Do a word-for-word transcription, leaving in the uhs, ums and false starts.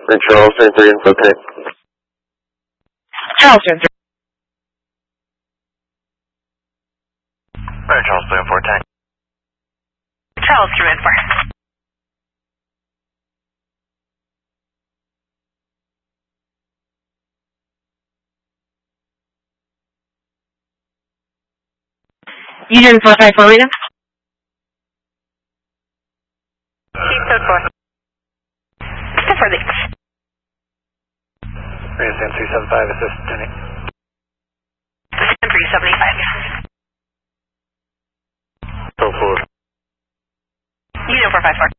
And Charleston three info tank. Charleston three. Right, Charles three and four tank. Charles three and four. Union four five four, read Keep code four. Step for the. Radio Sam three seven five, assist Jenny. Stand three seventy-five. Oh four. Union four five four.